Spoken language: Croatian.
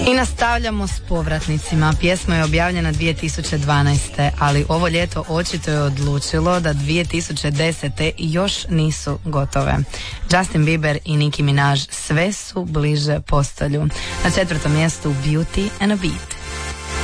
I nastavljamo s povratnicima. Pjesma je objavljena 2012. ali ovo ljeto očito je odlučilo da 2010. još nisu gotove. Justin Bieber i Nicki Minaj sve su bliže postolju. Na 4. mjestu Beauty and a Beat.